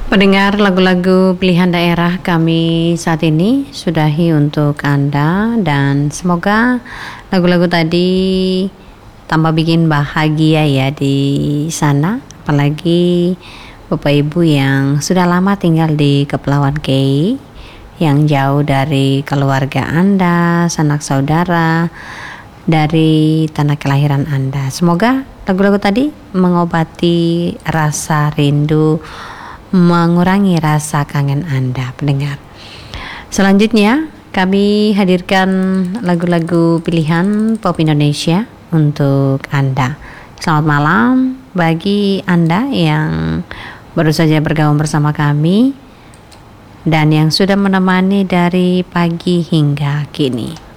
Pendengar lagu-lagu pilihan daerah kami saat ini sudahi untuk Anda, dan semoga lagu-lagu tadi tambah bikin bahagia ya di sana, apalagi Bapak Ibu yang sudah lama tinggal di Kepulauan Kei, yang jauh dari keluarga Anda, sanak saudara, dari tanah kelahiran Anda. Semoga lagu-lagu tadi mengobati rasa rindu, mengurangi rasa kangen Anda, pendengar. Selanjutnya kami hadirkan lagu-lagu pilihan pop Indonesia untuk Anda. Selamat malam bagi Anda yang baru saja bergabung bersama kami dan yang sudah menemani dari pagi hingga kini.